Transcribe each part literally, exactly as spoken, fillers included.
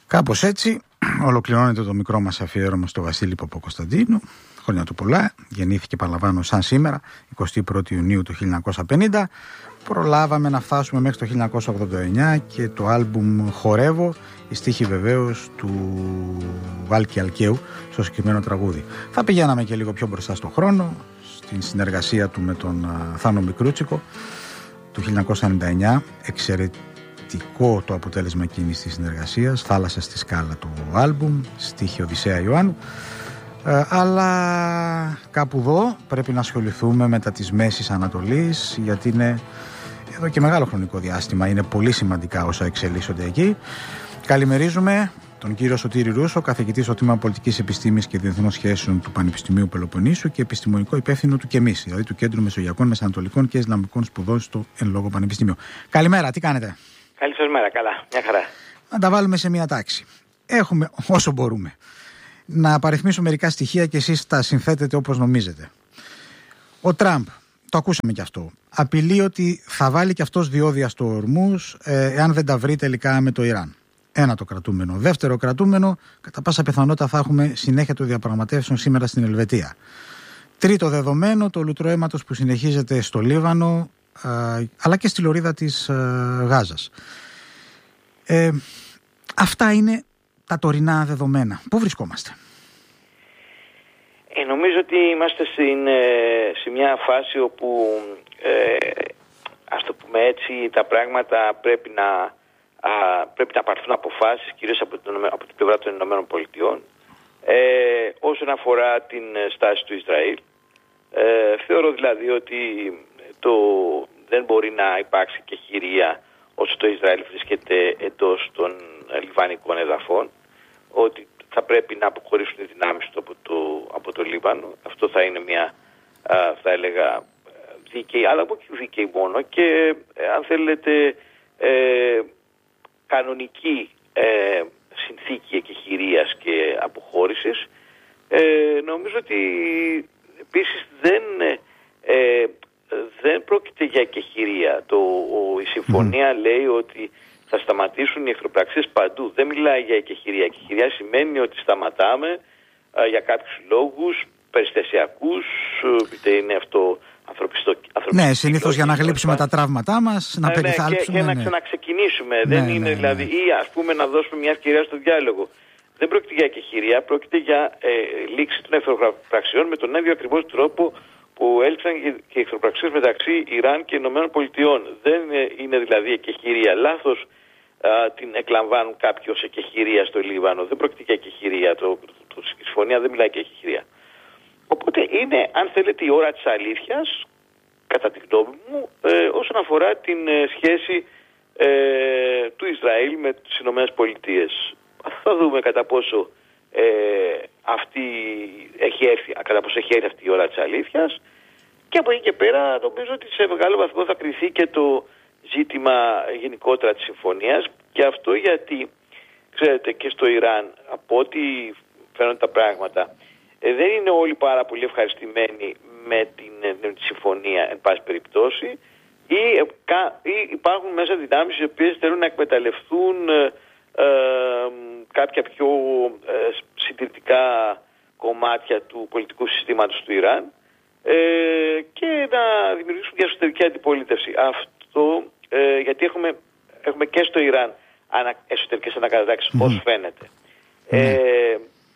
Κάπως έτσι ολοκληρώνεται το μικρό μας αφιέρωμα στο Βασίλη Παπακοσταντίνου. Χρόνια του πολλά. Γεννήθηκε, παραλαμβάνω, σαν σήμερα, εικοστή πρώτη Ιουνίου του χίλια εννιακόσια πενήντα. Προλάβαμε να φτάσουμε μέχρι το χίλια εννιακόσια ογδόντα εννιά και το άλμπουμ «Χορεύω», η στίχη βεβαίως του Βάλκη Αλκαίου στο συγκεκριμένο τραγούδι. Θα πηγαίναμε και λίγο πιο μπροστά στον χρόνο, στην συνεργασία του με τον Θάνο Μικρούτσικο του χίλια εννιακόσια ενενήντα εννιά. Εξαιρετικό το αποτέλεσμα εκείνης της συνεργασίας, «Θάλασσα στη σκάλα» το άλμπουμ, στίχη Οδυσσέα Ιωάννου. Ε, αλλά κάπου εδώ πρέπει να ασχοληθούμε μετά της Μέσης Ανατολής, γιατί είναι εδώ και μεγάλο χρονικό διάστημα, είναι πολύ σημαντικά όσα εξελίσσονται εκεί. Καλημερίζουμε τον κύριο Σωτήρη Ρούσο, καθηγητή στο τμήμα Πολιτικής Επιστήμης και Διεθνών Σχέσεων του Πανεπιστημίου Πελοποννήσου και επιστημονικό υπεύθυνο του ΚΕΜΙΣ, δηλαδή του Κέντρου Μεσογειακών, Μεσανατολικών και Ισλαμικών Σπουδών στο εν λόγω Πανεπιστήμιο. Καλημέρα, τι κάνετε? Καλή σας μέρα, καλά, μια χαρά. Να τα βάλουμε σε μια τάξη. Έχουμε όσο μπορούμε να απαριθμίσω μερικά στοιχεία και εσείς τα συνθέτετε όπως νομίζετε. Ο Τραμπ, το ακούσαμε κι αυτό, απειλεί ότι θα βάλει κι αυτός διόδια στο Ορμούζ ε, εάν δεν τα βρει τελικά με το Ιράν. Ένα το κρατούμενο. Δεύτερο κρατούμενο, κατά πάσα πιθανότητα θα έχουμε συνέχεια των διαπραγματεύσεων σήμερα στην Ελβετία. Τρίτο δεδομένο, το λουτρό αίματος που συνεχίζεται στο Λίβανο ε, αλλά και στη λωρίδα της ε, Γάζας. Ε, αυτά είναι τα τωρινά δεδομένα. Πού βρισκόμαστε? Ε, νομίζω ότι είμαστε στην, σε μια φάση όπου ε, ας το πούμε έτσι, τα πράγματα πρέπει να, α, πρέπει να πάρθουν αποφάσεις, κυρίως από την, από την πλευρά των Ηνωμένων Πολιτειών, ε, όσον αφορά την στάση του Ισραήλ. Ε, θεωρώ δηλαδή ότι το, δεν μπορεί να υπάρξει και χειρία όσο το Ισραήλ βρίσκεται εντός των λιβανικών εδαφών, ότι θα πρέπει να αποχωρήσουν οι δυνάμεις του από το, από το Λίβανο. Αυτό θα είναι μια, α, θα έλεγα, δίκαιη, αλλά όχι δίκαιη μόνο, και ε, αν θέλετε ε, κανονική ε, συνθήκη εκεχηρίας και αποχώρησης. Ε, νομίζω ότι επίσης δεν, ε, δεν πρόκειται για εκεχηρία. Το, ο, η συμφωνία mm. λέει ότι θα σταματήσουν οι εχθροπραξίες παντού. Δεν μιλάει για εκεχηρία. Εκεχηρία σημαίνει ότι σταματάμε α, για κάποιους λόγους περιστασιακούς, είτε είναι αυτό ανθρωπιστικό. Ναι, συνήθως για να γλύψουμε τα τραύματά μας, να ναι, περιθάλψουμε. Και, και ναι. να ξαναξεκινήσουμε. Ναι, Δεν ναι, είναι ναι, δηλαδή, ναι. ή ας πούμε να δώσουμε μια ευκαιρία στο διάλογο. Δεν πρόκειται για εκεχηρία, πρόκειται για ε, λήξη των εχθροπραξιών με τον ίδιο ακριβώς τρόπο που έληξαν και οι εχθροπραξίες μεταξύ Ιράν και Ηνωμένων Πολιτειών. Δεν είναι δηλαδή εκεχηρία. Λάθος α, την εκλαμβάνουν κάποιοι ως εκεχηρία στο Λίβανο. Δεν πρόκειται για εκεχηρία. Το, το, το, η συμφωνία δεν μιλάει για εκεχηρία. Οπότε είναι, αν θέλετε, η ώρα της αλήθειας, κατά τη γνώμη μου, ε, όσον αφορά την ε, σχέση ε, του Ισραήλ με τις Ηνωμένες Πολιτείες. Θα δούμε κατά πόσο ε, αυτή έχει έρθει, κατά πόσο έχει έρθει αυτή η ώρα της αλήθειας, και από εκεί και πέρα νομίζω ότι σε μεγάλο βαθμό θα κριθεί και το ζήτημα γενικότερα της συμφωνίας, και αυτό γιατί, ξέρετε, και στο Ιράν, από ό,τι φαίνονται τα πράγματα, ε, δεν είναι όλοι πάρα πολύ ευχαριστημένοι με την, με τη συμφωνία εν πάση περιπτώσει, ή, ε, κα, ή υπάρχουν μέσα δυνάμεις οι οποίες θέλουν να εκμεταλλευτούν ε, ε, κάποια πιο ε, συντηρητικά κομμάτια του πολιτικού συστήματος του Ιράν ε, και να δημιουργήσουν μια εσωτερική αντιπολίτευση. Αυτό ε, γιατί έχουμε, έχουμε και στο Ιράν ανα, εσωτερικές ανακατατάξεις, mm. ως φαίνεται. Mm. Ε,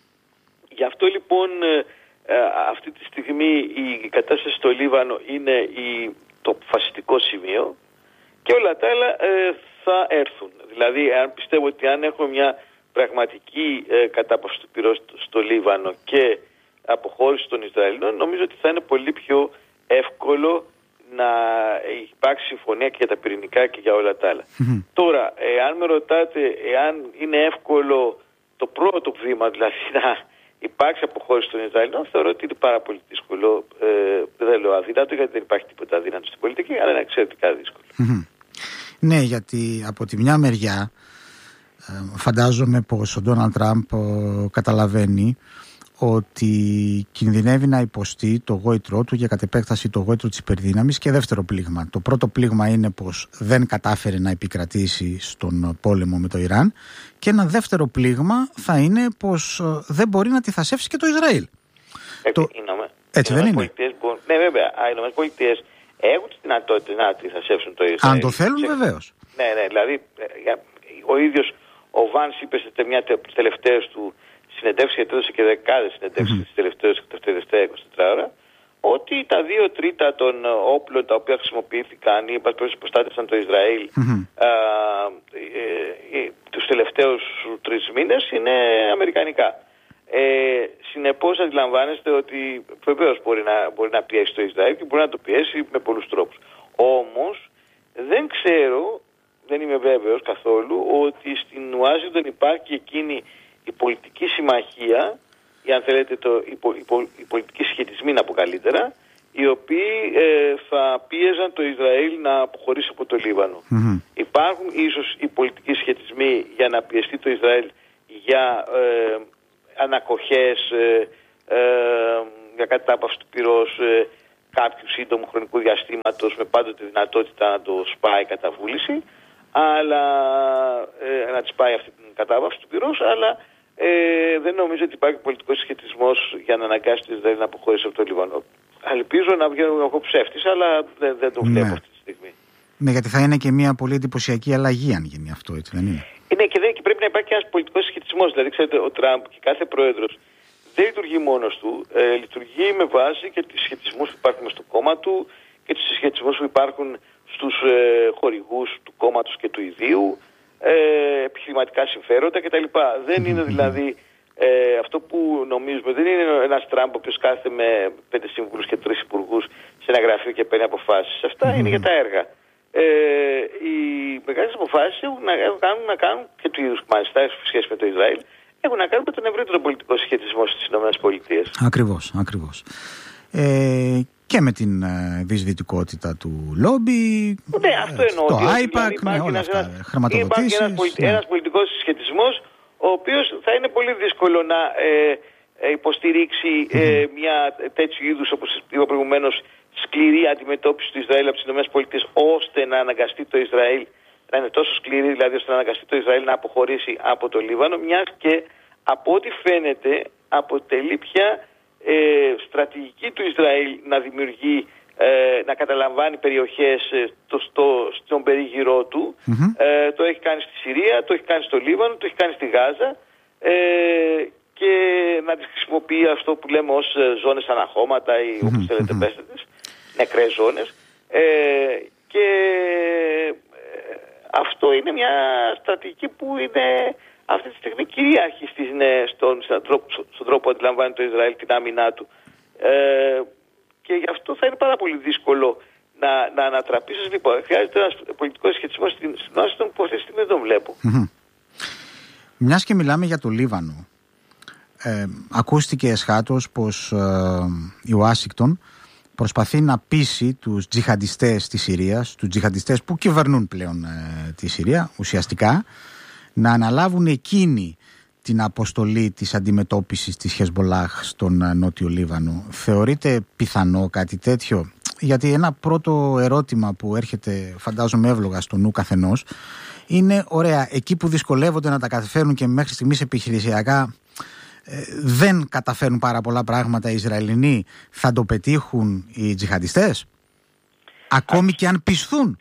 γι' αυτό λοιπόν ε, αυτή τη στιγμή η κατάσταση στο Λίβανο είναι η, το φασιστικό σημείο, και όλα τα άλλα ε, θα έρθουν. Δηλαδή, αν πιστεύω ότι αν έχουμε μια πραγματική ε, κατάπαυση του πυρός στο Λίβανο και αποχώρηση των Ισραηλινών, νομίζω ότι θα είναι πολύ πιο εύκολο να υπάρξει συμφωνία και για τα πυρηνικά και για όλα τα άλλα. Mm-hmm. Τώρα, ε, αν με ρωτάτε εάν είναι εύκολο το πρώτο βήμα, δηλαδή να υπάρξει αποχώρηση των Ισραηλινών, θεωρώ ότι είναι πάρα πολύ δύσκολο. Ε, δεν λέω αδύνατο, γιατί δεν υπάρχει τίποτα αδύνατο στην πολιτική, αλλά είναι εξαιρετικά δύσκολο. Mm-hmm. Ναι, γιατί από τη μια μεριά ε, φαντάζομαι πως ο Ντόναλντ Τραμπ ε, καταλαβαίνει ότι κινδυνεύει να υποστεί το γόητρό του, για κατ' επέκταση το γόητρο της υπερδύναμης, και δεύτερο πλήγμα. Το πρώτο πλήγμα είναι πως δεν κατάφερε να επικρατήσει στον πόλεμο με το Ιράν, και ένα δεύτερο πλήγμα θα είναι πως δεν μπορεί να αντιθασεύσει και το Ισραήλ. Ε, το... νομε... Έτσι δεν είναι? Μπορούν... Ναι, βέβαια. Οι ΗΠΑ έχουν τη δυνατότητα να αντιθασεύσουν το Ισραήλ. Αν το θέλουν, Σε... βεβαίως. Ναι, ναι. Δηλαδή, ο ίδιος ο Βάνς είπε σε μια από τις τελευταίες του συνεντεύξεις, γιατί έδωσε και δεκάδες συνεντεύξεις mm-hmm. τις τελευταίες και τα τελευταία είκοσι τέσσερις ώρα, ότι τα δύο τρίτα των όπλων τα οποία χρησιμοποιήθηκαν ή προστάτευσαν το Ισραήλ mm-hmm. α, ε, ε, τους τελευταίους τρεις μήνες είναι αμερικανικά. Ε, συνεπώς αντιλαμβάνεστε ότι βεβαίως μπορεί να, μπορεί να πιέσει το Ισραήλ και μπορεί να το πιέσει με πολλούς τρόπους. Όμως δεν ξέρω, δεν είμαι βέβαιος καθόλου, ότι στην Ουάσιγκτον υπάρχει εκείνη η πολιτική συμμαχία, ή αν θέλετε το, οι, οι, οι πολιτικοί σχετισμοί να πω καλύτερα, οι οποίοι ε, θα πίεζαν το Ισραήλ να αποχωρήσει από το Λίβανο. Mm-hmm. Υπάρχουν ίσως οι πολιτικοί σχετισμοί για να πιεστεί το Ισραήλ για ε, ανακοχές, ε, ε, για κατάπαυση του πυρός ε, κάποιου σύντομου χρονικού διαστήματος, με πάντοτε δυνατότητα να το σπάει κατά βούληση, αλλά ε, να τη σπάει αυτή την κατάβαση του πυρός, αλλά ε, δεν νομίζω ότι υπάρχει πολιτικός σχετισμός για να αναγκάσει το Ισραήλ να αποχωρήσει από το Λίβανο. Ελπίζω να βγαίνω εγώ ψεύτης, αλλά δεν, δεν το βλέπω ναι. αυτή τη στιγμή. Ναι, γιατί θα είναι και μια πολύ εντυπωσιακή αλλαγή αν γίνει αυτό, έτσι δεν είναι? Είναι και, δεν, και πρέπει να υπάρχει και ένας πολιτικός σχετισμός. Δηλαδή, ξέρετε, ο Τραμπ και κάθε πρόεδρος δεν λειτουργεί μόνος του, ε, λειτουργεί με βάση και τους σχετισμούς που υπάρχουν στο κόμμα του και τους σχετισμούς που υπάρχουν στους ε, χορηγούς του κόμματος και του ιδίου, ε, επιχειρηματικά συμφέροντα κτλ. Δεν είναι δηλαδή ε, αυτό που νομίζουμε, δεν είναι ένας Τραμπ ο οποίος κάθεται με πέντε σύμβουλους και τρεις υπουργούς σε ένα γραφείο και παίρνει αποφάσεις. Αυτά είναι για τα έργα. Ε, οι μεγάλες αποφάσεις έχουν να, έχουν να κάνουν και του είδους μάλιστα σε σχέση με το Ισραήλ, έχουν να κάνουν με τον ευρύτερο πολιτικό σχετισμό στις ΗΠΑ. Ακριβώς, ακριβώς. Ε, και με την ε, δυσδυτικότητα του λόμπι, ναι, αυτό εννοώ, το δηλαδή, άιπακ, δηλαδή, με όλα ένας, αυτά, χρηματοδοτήσεις. Υπάρχει ένας, πολιτι, ναι. ένας πολιτικός σχετισμός, ο οποίος θα είναι πολύ δύσκολο να ε, ε, υποστηρίξει mm-hmm. ε, μια τέτοιου είδους, όπως είπα προηγουμένως, σκληρή αντιμετώπιση του Ισραήλ από τις ΗΠΑ, ώστε να αναγκαστεί το Ισραήλ, να είναι τόσο σκληρή δηλαδή ώστε να αναγκαστεί το Ισραήλ να αποχωρήσει από το Λίβανο, μιας και από ό,τι φαίνεται αποτελεί πια ε, στρατηγική του Ισραήλ να δημιουργεί, ε, να καταλαμβάνει περιοχές ε, το, στο, στον περίγυρό του. Mm-hmm. Ε, το έχει κάνει στη Συρία, το έχει κάνει στο Λίβανο, το έχει κάνει στη Γάζα, ε, και να τις χρησιμοποιεί αυτό που λέμε ως ζώνες αναχώματα ή mm-hmm. όπως θέλετε πέστε τις, νεκρές ζώνες. Ε, και ε, αυτό είναι μια στρατηγική που είναι αυτή τη στιγμή κυρίαρχη στον, στον, τρόπο, στον τρόπο που αντιλαμβάνει το Ισραήλ την άμυνά του. Ε, και γι' αυτό θα είναι πάρα πολύ δύσκολο να, να ανατραπεί. Σας λοιπόν, χρειάζεται ένας πολιτικός σχετισμός στην Ουάσιγκτον που αυτή τη στιγμή δεν τον βλέπω. Mm-hmm. Μιας και μιλάμε για το Λίβανο, ε, ακούστηκε εσχάτως πως ε, η Ουάσιγκτον προσπαθεί να πείσει τους τζιχαντιστές της Συρίας, τους τζιχαντιστές που κυβερνούν πλέον ε, τη Συρία ουσιαστικά, να αναλάβουν εκείνη την αποστολή της αντιμετώπισης της Χεσμολάχ στον ε, Νότιο Λίβανο. Θεωρείτε πιθανό κάτι τέτοιο? Γιατί ένα πρώτο ερώτημα που έρχεται, φαντάζομαι εύλογα στο νου καθενός, είναι ωραία, εκεί που δυσκολεύονται να τα καταφέρουν και μέχρι στιγμής επιχειρησιακά ε, δεν καταφέρουν πάρα πολλά πράγματα οι Ισραηλινοί, θα το πετύχουν οι τζιχαντιστές, ακόμη Α, και αν πισθούν?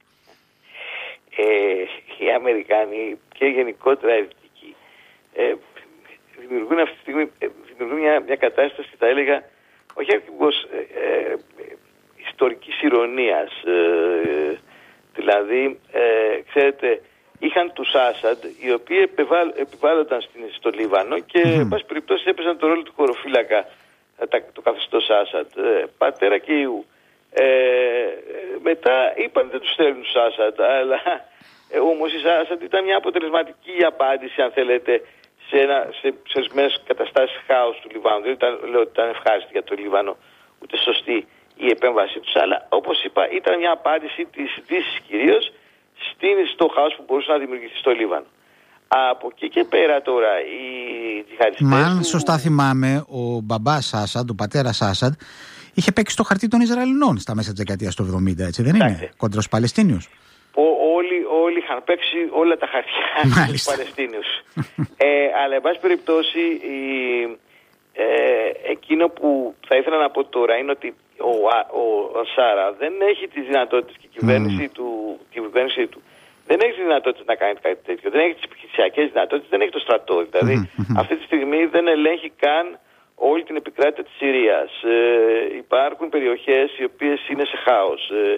Ε, οι Αμερικάνοι και γενικότερα οι Δυτικοί ε, δημιουργούν αυτή τη στιγμή ε, δημιουργούν μια, μια κατάσταση, θα έλεγα, όχι ακριβώς ε, ε, ιστορικής ηρωνίας. Ε, δηλαδή, ε, ξέρετε, είχαν τους Άσαντ, οι οποίοι επιβάλλ, επιβάλλονταν στην, στο Λίβανο και, mm-hmm. εν πάση περιπτώσει, έπαιζαν το ρόλο του χωροφύλακα, το καθεστώς Άσαντ, ε, πατέρα και ιού. Ε, μετά είπαν δεν τους θέλουν τους Άσαντ, αλλά ε, όμως η Άσαντ ήταν μια αποτελεσματική απάντηση, αν θέλετε, σε, ένα, σε, σε ορισμένες καταστάσεις χάους του Λιβάνου. Δεν ήταν, λέω ότι ήταν ευχάριστη για το Λίβανο, ούτε σωστή η επέμβασή τους, αλλά όπως είπα ήταν μια απάντηση της Δύσης κυρίως στο χάος που μπορούσε να δημιουργηθεί στο Λίβανο. Από εκεί και πέρα τώρα οι τζιχαριστές. Μα αν του... σωστά θυμάμαι, ο μπαμπάς Άσαντ, ο πατέρας Άσαντ, είχε παίξει το χαρτί των Ισραηλινών στα μέσα της δεκαετίας του εβδομήντα, έτσι δεν είναι? Κόντρα στους Παλαιστίνιους. Όλοι, όλοι είχαν παίξει όλα τα χαρτιά στους Παλαιστίνιους. ε, αλλά, εν πάση περιπτώσει, η, ε, εκείνο που θα ήθελα να πω τώρα είναι ότι ο, ο, ο Σάρα δεν έχει τις δυνατότητες και η κυβέρνηση, mm. του, η κυβέρνηση του δεν έχει τις δυνατότητες να κάνει κάτι τέτοιο. Δεν έχει τις επιχειρησιακές δυνατότητες, δεν έχει το στρατό. Δηλαδή, mm-hmm. αυτή τη στιγμή δεν ελέγχει καν όλη την επικράτεια της Συρίας. Ε, υπάρχουν περιοχές οι οποίες είναι σε χάος. Ε,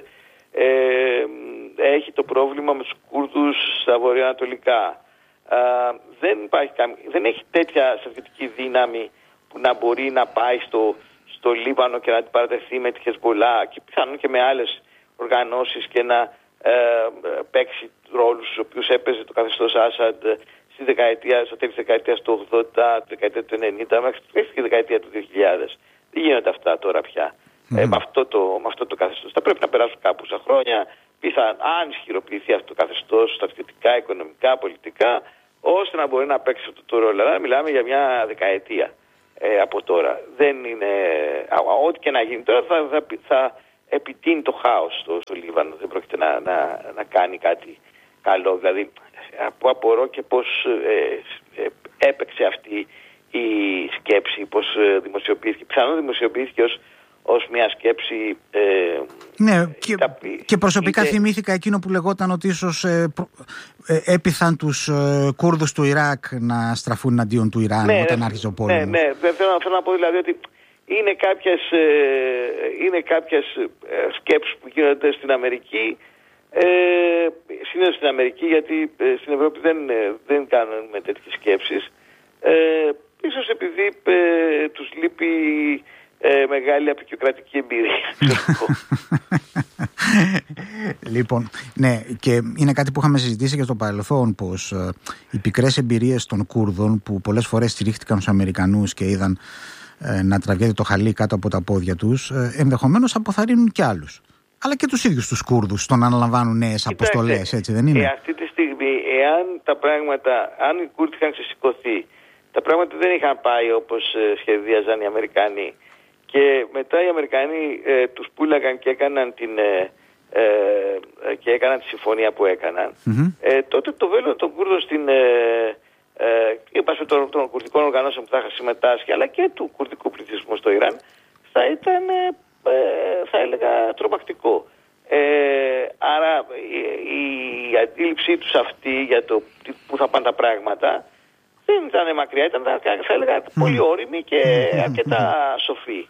ε, έχει το πρόβλημα με τους Κούρδους στα βορειοανατολικά. Ε, δεν, υπάρχει καμ... δεν έχει τέτοια στρατιωτική δύναμη που να μπορεί να πάει στο, στο Λίβανο και να την παρατεθεί με τη Χεσμπολά και πιθανόν και με άλλες οργανώσεις και να ε, παίξει ρόλους στους οποίους έπαιζε το καθεστώς Άσαντ στη δεκαετία, στο τέλος της δεκαετίας του ογδόντα, τη δεκαετία του ενενήντα, μέχρι τη δεκαετία του δύο χιλιάδες. Δεν γίνονται αυτά τώρα πια. Mm. Ε, με, αυτό το, με αυτό το καθεστώς. Θα πρέπει να περάσουν κάπου χρόνια, πιθανόν αν ισχυροποιηθεί αυτό το καθεστώς, στρατιωτικά, οικονομικά, πολιτικά, ώστε να μπορεί να παίξει αυτό το ρόλο. Αλλά μιλάμε για μια δεκαετία ε, από τώρα. Δεν είναι. Ό,τι και να γίνει τώρα θα, θα, θα επιτείνει το χάος στο, στο Λίβανο. Δεν πρόκειται να, να, να κάνει κάτι καλό. Δηλαδή, που απορώ και πώς ε, ε, έπαιξε αυτή η σκέψη, πώς ε, δημοσιοποιήθηκε. Πιθανόν δημοσιοποιήθηκε ως, ως μια σκέψη... Ε, ναι, και, τα, και προσωπικά είτε... θυμήθηκα εκείνο που λεγόταν ότι ίσως ε, προ, ε, έπειθαν τους ε, Κούρδους του Ιράκ να στραφούν εναντίον του Ιράν, ναι, όταν άρχισε ο πόλεμος. Ναι, ναι, θέλω, θέλω να πω δηλαδή ότι είναι κάποιες, ε, είναι κάποιες ε, σκέψεις που γίνονται στην Αμερική. Ε, συνήθως στην Αμερική, γιατί ε, στην Ευρώπη δεν, ε, δεν κάνουν με τέτοιες σκέψεις. Ε, ίσως επειδή ε, τους λείπει ε, μεγάλη απεικιοκρατική εμπειρία. Λοιπόν, ναι, και είναι κάτι που είχαμε συζητήσει και στο παρελθόν, πως ε, οι πικρές εμπειρίες των Κούρδων που πολλές φορές στηρίχτηκαν στους Αμερικανούς και είδαν ε, να τραβιέται το χαλί κάτω από τα πόδια τους, ε, ενδεχομένως αποθαρρύνουν κι άλλους. Αλλά και τους ίδιους τους Κούρδους στο να αναλαμβάνουν νέες αποστολές, έτσι δεν είναι? Ε, αυτή τη στιγμή, εάν τα πράγματα, αν οι Κούρδοι είχαν ξεσηκωθεί, τα πράγματα δεν είχαν πάει όπως ε, σχεδίαζαν οι Αμερικανοί. Και μετά οι Αμερικανοί ε, τους πούλαγαν και έκαναν, την, ε, ε, και έκαναν τη συμφωνία που έκαναν. Mm-hmm. Ε, τότε το βέλος των Κούρδων στην... Ε, ε, των, των κουρδικών οργανώσεων που θα είχαν συμμετάσχει, αλλά και του κουρδικού πληθυσμού στο Ιράν, θα ήταν... Ε, θα έλεγα τρομακτικό. Ε, άρα η, η αντίληψή τους αυτή για το που θα πάνε τα πράγματα δεν ήταν μακριά, ήταν θα έλεγα πολύ όριμη και αρκετά σοφή.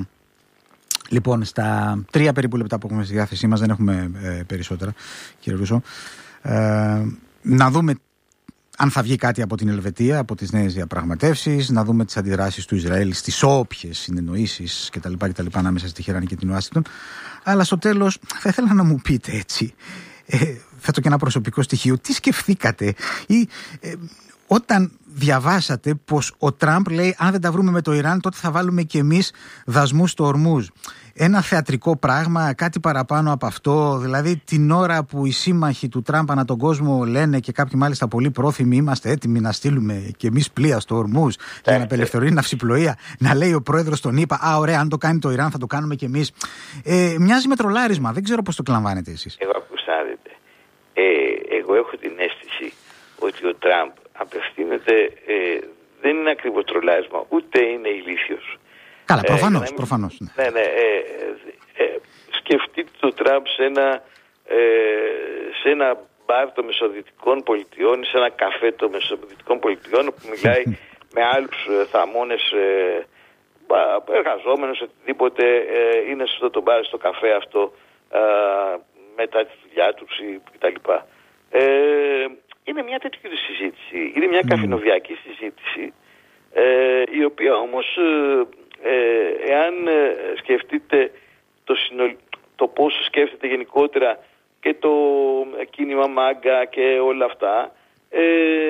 Λοιπόν, στα τρία περίπου λεπτά που έχουμε στη διάθεσή μας, δεν έχουμε ε, περισσότερα, κύριε Ρούσο, ε, να δούμε αν θα βγει κάτι από την Ελβετία, από τις νέες διαπραγματεύσεις, να δούμε τις αντιδράσεις του Ισραήλ στις όποιες συνεννοήσεις κτλ. κτλ. Ανάμεσα στη Τεχεράνη και την Ουάσιγκτον. Αλλά στο τέλος θα ήθελα να μου πείτε έτσι, ε, θέτω και ένα προσωπικό στοιχείο, τι σκεφτήκατε ή ε, όταν διαβάσατε πως ο Τραμπ λέει αν δεν τα βρούμε με το Ιράν τότε θα βάλουμε και εμείς δασμούς στο Ορμούζ. Ένα θεατρικό πράγμα, κάτι παραπάνω από αυτό, δηλαδή την ώρα που οι σύμμαχοι του Τραμπ ανά τον κόσμο λένε και κάποιοι μάλιστα πολύ πρόθυμοι είμαστε έτοιμοι να στείλουμε και εμείς πλοία στο Ορμούζ για να απελευθερώσει ναυσιπλοεία, να λέει ο πρόεδρος τον ΗΠΑ, α ωραία αν το κάνει το Ιράν θα το κάνουμε και εμείς. Ε, μοιάζει με τρολάρισμα, δεν ξέρω πώς το κλαμβάνετε εσείς. Εγώ ακούσατε, ε, εγώ έχω την αίσθηση ότι ο Τραμπ απευθύνεται, ε, δεν είναι ακριβώς τρολάρισμα, ούτε είναι ηλίθιος. Καλά, προφανώς, ε, προφανώς. Ναι, ναι, ναι ε, ε, ε, σκεφτείτε το Τραμπ σε ένα, ε, σε ένα μπαρ των Μεσοδυτικών Πολιτειών ή σε ένα καφέ των Μεσοδυτικών Πολιτειών που μιλάει με άλλους ε, θαμώνες ε, εργαζόμενους, οτιδήποτε ε, είναι στο το μπαρ, στο καφέ αυτό ε, μετά τη δουλειά τους κτλ. Ε, είναι μια τέτοιου είδους συζήτηση, είναι μια mm. καφινοβιακή συζήτηση ε, η οποία όμως ε, Ε, εάν ε, σκεφτείτε το, συνολ... το πώς σκέφτεται γενικότερα και το κίνημα μάγκα και όλα αυτά, ε,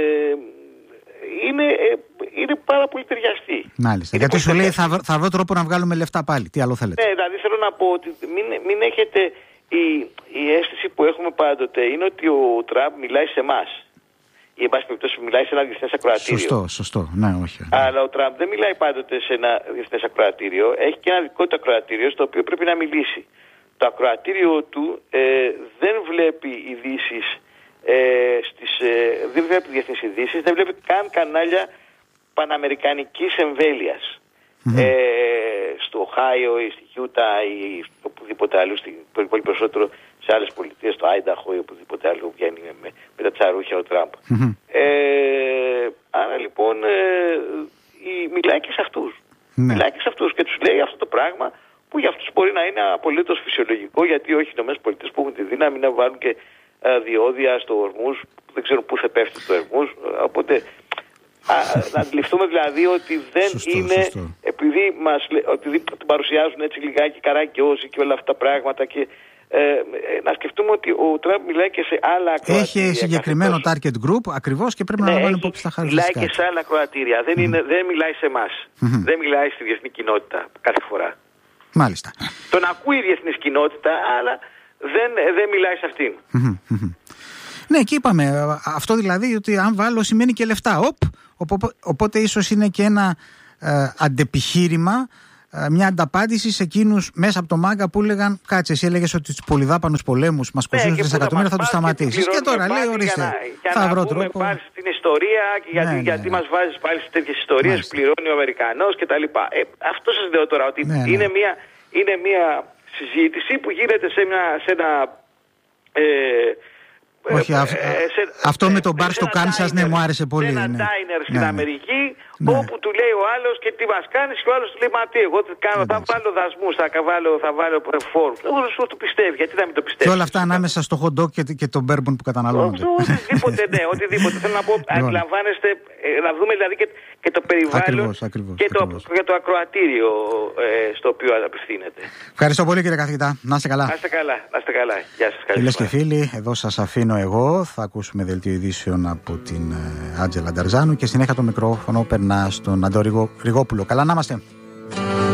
είναι, ε, είναι πάρα πολύ ταιριαστή. Μάλιστα. Είναι γιατί σου λέει θα, θα βρω τρόπο να βγάλουμε λεφτά πάλι. Τι άλλο θέλετε? Ναι, δηλαδή θέλω να πω ότι μην, μην έχετε η, η αίσθηση που έχουμε πάντοτε είναι ότι ο Τραμπ μιλάει σε εμάς. ή εν πάση περιπτώσει μιλάει σε ένα διεθνές ακροατήριο. Σωστό, σωστό. Ναι, όχι. Αλλά ο Τραμπ δεν μιλάει πάντοτε σε ένα διεθνές ακροατήριο. Έχει και ένα δικό του ακροατήριο στο οποίο πρέπει να μιλήσει. Το ακροατήριο του ε, δεν βλέπει ειδήσεις, ε, στις, ε, δεν βλέπει διεθνείς ειδήσεις, δεν βλέπει καν κανάλια παναμερικανικής εμβέλειας. Mm-hmm. Ε, στο Οχάιο ή στη Χιούτα ή οπουδήποτε άλλο, στην, πολύ περισσότερο σε άλλες πολιτείες, στο Άινταχο ή οπουδήποτε άλλο βγαίνει με, με τα τσαρούχια ο Τραμπ. Mm-hmm. Ε, άρα λοιπόν ε, η, μιλάει και σε αυτούς. Mm-hmm. Μιλάει και σε αυτούς και τους λέει αυτό το πράγμα που για αυτούς μπορεί να είναι απολύτως φυσιολογικό, γιατί όχι οι ΗΠΑ που έχουν τη δύναμη να βάλουν και ε, διόδια στο Ορμούζ, που δεν ξέρουν πού θα πέφτει το Ορμούζ, οπότε Α, να αντιληφθούμε δηλαδή ότι δεν σωστό, είναι σωστό. Επειδή μας επειδή το παρουσιάζουν έτσι λιγάκι καραγκιόζοι και όλα αυτά τα πράγματα και ε, να σκεφτούμε ότι ο Τραμπ μιλάει και σε άλλα ακροατήρια. Έχει συγκεκριμένο καθώς target group ακριβώς και πρέπει ναι, να λαμβάνει υπόψη τα χαρακτηριστικά. Μιλάει και σε άλλα ακροατήρια. Δεν, mm-hmm. είναι, δεν μιλάει σε εμάς. Mm-hmm. Δεν μιλάει στη διεθνή κοινότητα κάθε φορά. Μάλιστα. Τον ακούει η διεθνής κοινότητα, αλλά δεν, δεν μιλάει σε αυτήν. Mm-hmm. Ναι, και είπαμε αυτό δηλαδή ότι αν βάλω σημαίνει και λεφτά. Οπ, οπότε ίσως είναι και ένα ε, αντεπιχείρημα, ε, μια ανταπάντηση σε εκείνους μέσα από το μάγκα που έλεγαν κάτσε, εσύ έλεγες ότι τους πολυδάπανους πολέμους μας κοστίζουν ναι, δισεκατομμύρια, θα τους σταματήσεις. Και, και τώρα λέει ορίστε, για να, θα για βρω να τρόπο. Πάλι στην ιστορία, γιατί, ναι, ναι, γιατί ναι. μας βάζεις πάλι σε τέτοιες ιστορίες, μάλιστα. Πληρώνει ο Αμερικανός κτλ. Ε, αυτό σας λέω τώρα, ότι ναι, ναι. Είναι, μια, είναι μια συζήτηση που γίνεται σε, μια, σε ένα... Ε, όχι, αυ... ε, σε, αυτό ε, με τον μπαρ στο Κάνσας, ναι, μου άρεσε πολύ. Σε ένα ναι. ντάινερ στην ναι, Αμερική, ναι. όπου του λέει ο άλλος και τι μας κάνεις, και ο άλλος του λέει μα τι, εγώ κάνω, θα βάλω δασμούς, θα βάλω, θα βάλω φόρους. Εγώ σου το πιστεύει, γιατί να μην το πιστεύει. Και όλα αυτά ανάμεσα στο hot dog και, και τον bourbon που καταναλώνονται. Οτιδήποτε, ναι, οτιδήποτε. Θέλω να πω, αντιλαμβάνεστε, να δούμε δηλαδή και, και το περιβάλλον ακριβώς, ακριβώς, και, το, και το ακροατήριο ε, στο οποίο απευθύνεται. Ευχαριστώ πολύ κύριε καθηγητά. Να είστε καλά. Να είστε καλά. Να είστε καλά. Γεια σας. Φίλες και φίλοι, εδώ σας αφήνω εγώ. Θα ακούσουμε δελτίο ειδήσεων από την Άντζελα Νταρζάνου και συνέχεια το μικρόφωνο περνά στον Αντώνη Ριγόπουλο. Καλά να είμαστε.